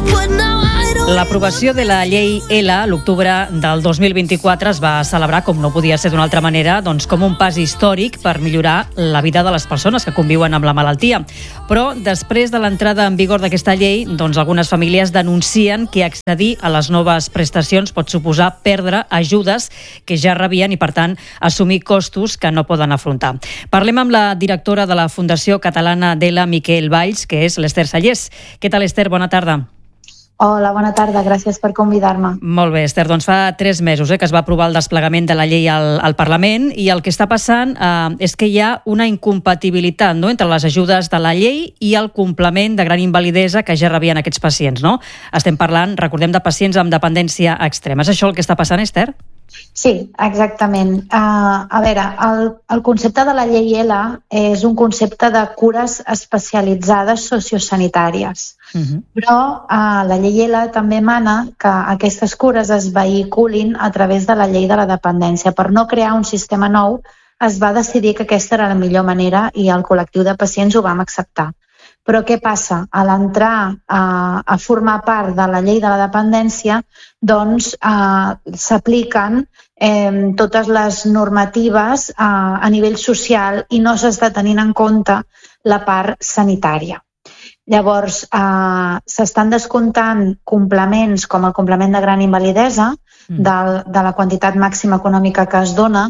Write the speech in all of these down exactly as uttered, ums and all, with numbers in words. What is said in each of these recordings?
L'aprovació de la llei L l'octubre del dos mil vint-i-quatre es va celebrar, com no podia ser d'una altra manera, doncs com un pas històric per millorar la vida de les persones que conviuen amb la malaltia. Però després de l'entrada en vigor d'aquesta llei, doncs algunes famílies denuncien que accedir a les noves prestacions pot suposar perdre ajudes que ja rebien i, per tant, assumir costos que no poden afrontar. Parlem amb la directora de la Fundació Catalana d'Ela, Miquel Valls, que és l'Ester Sallés. Què tal, Ester? Bona tarda. Hola, bona tarda. Gràcies per convidar-me. Molt bé, Ester. Doncs fa tres mesos eh, que es va aprovar el desplegament de la llei al, al Parlament i el que està passant eh, és que hi ha una incompatibilitat no, entre les ajudes de la llei i el complement de gran invalidesa que ja rebien aquests pacients. No? Estem parlant, recordem, de pacients amb dependència extrema. És això el que està passant, Ester? Sí, exactament. Uh, a veure, el, el concepte de la llei L és un concepte de cures especialitzades sociosanitàries. Uh-huh. Però uh, la llei L també mana que aquestes cures es vehiculin a través de la llei de la dependència. Per no crear un sistema nou, es va decidir que aquesta era la millor manera i el col·lectiu de pacients ho vam acceptar. Però què passa? A l'entrar a, a formar part de la llei de la dependència, doncs eh, s'apliquen eh, totes les normatives eh, a nivell social i no s'està tenint en compte la part sanitària. Llavors, eh, s'estan descomptant complements com el complement de gran invalidesa de, de la quantitat màxima econòmica que es dona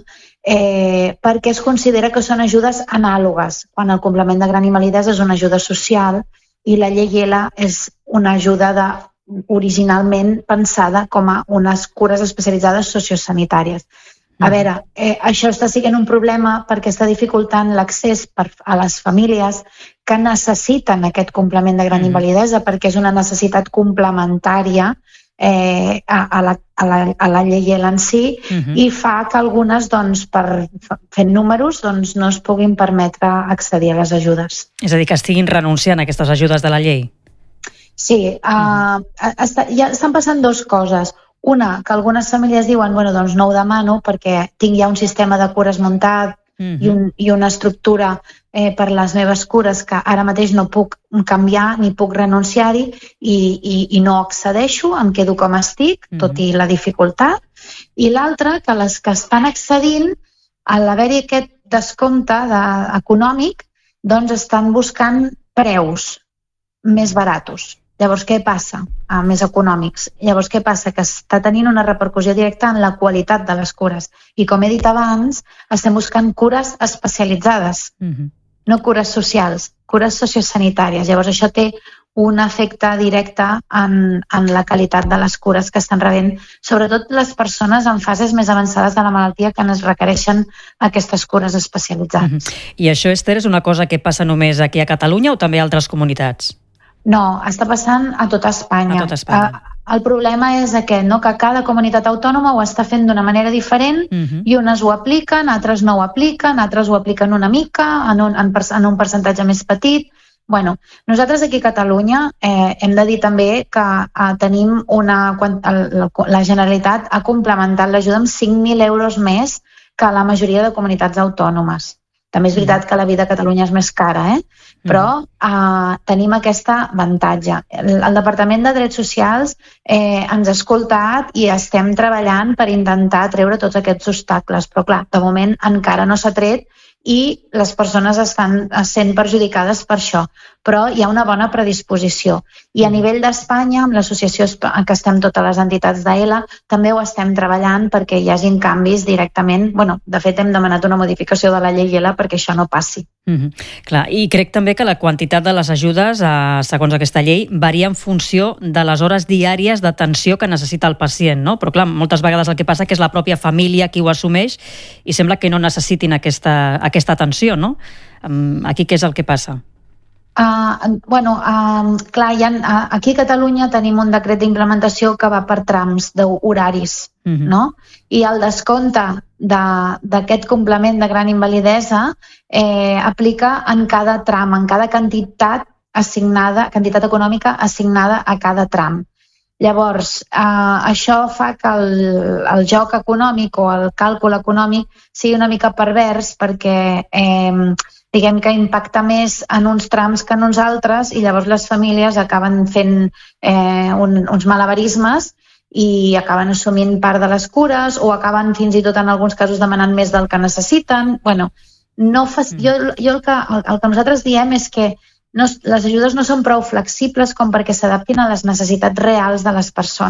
eh, perquè es considera que són ajudes anàlogues, quan el complement de gran invalidesa és una ajuda social i la llei L és una ajuda de, originalment pensada com a unes cures especialitzades sociosanitàries. A veure, eh, això està sent un problema perquè està dificultant l'accés per, a les famílies que necessiten aquest complement de gran mm. invalidesa perquè és una necessitat complementària eh, a, a, la, a, la, a la llei L en si mm-hmm. i fa que algunes, doncs, per, fent números, doncs, no es puguin permetre accedir a les ajudes. És a dir, que estiguin renunciant a aquestes ajudes de la llei? Sí, uh, mm. està, ja estan passant dues coses. Una, que algunes famílies diuen, bueno, doncs no ho demano perquè tinc ja un sistema de cures muntat mm-hmm. i, un, i una estructura eh, per les meves cures que ara mateix no puc canviar ni puc renunciar-hi i, i, i no accedeixo, em quedo com estic, mm-hmm. tot i la dificultat. I l'altra, que les que estan accedint, a l'haver-hi aquest descompte de, econòmic, doncs estan buscant preus més baratos. Llavors, què passa? Ah, més econòmics. Llavors, què passa? Que està tenint una repercussió directa en la qualitat de les cures. I com he dit abans, estem buscant cures especialitzades, mm-hmm. no cures socials, cures sociosanitàries. Llavors, això té un efecte directe en, en la qualitat de les cures que estan rebent, sobretot les persones en fases més avançades de la malaltia que es requereixen aquestes cures especialitzades. Mm-hmm. I això, Ester, és una cosa que passa només aquí a Catalunya o també a altres comunitats? No, està passant a tota Espanya. A tota Espanya. El problema és aquest, no? Que cada comunitat autònoma ho està fent d'una manera diferent uh-huh. i unes ho apliquen, altres no ho apliquen, altres ho apliquen una mica, en un, en, en un percentatge més petit. Bueno, nosaltres aquí a Catalunya eh, hem de dir també que eh, tenim una... La, la Generalitat ha complementat l'ajuda amb cinc mil euros més que la majoria de comunitats autònomes. També és veritat que la vida a Catalunya és més cara, eh? però eh, tenim aquest avantatge. El, el Departament de Drets Socials eh, ens ha escoltat i estem treballant per intentar treure tots aquests obstacles, però clar, de moment encara no s'ha tret i les persones estan sent perjudicades per això, però hi ha una bona predisposició. I a nivell d'Espanya, amb l'associació que estem totes les entitats d'Ela, també ho estem treballant perquè hi hagin canvis directament. Bueno, de fet, hem demanat una modificació de la llei Ela perquè això no passi. Mm-hmm. Clar, i crec també que la quantitat de les ajudes, eh, segons aquesta llei, varia en funció de les hores diàries d'atenció que necessita el pacient, no? Però clar, moltes vegades el que passa que és la pròpia família qui ho assumeix i sembla que no necessitin aquesta, aquesta atenció, no? Aquí què és el que passa? Uh, bueno, uh, clar, ha, uh, aquí a Catalunya tenim un decret d'implementació que va per trams d'horaris, uh-huh. no? I el descompte d'aquest complement de gran invalidesa eh, aplica en cada tram, en cada quantitat assignada, quantitat econòmica assignada a cada tram. Llavors, eh, això fa que el, el joc econòmic o el càlcul econòmic sigui una mica pervers perquè eh, diguem que impacta més en uns trams que en uns altres i llavors les famílies acaben fent eh, un, uns malabarismes i acaben assumint part de les cures o acaben fins i tot en alguns casos demanant més del que necessiten. Bueno, no fa, mm. jo, jo el, que, el, el que nosaltres diem és que no, les ajudes no són prou flexibles com perquè s'adaptin a les necessitats reals de les persones.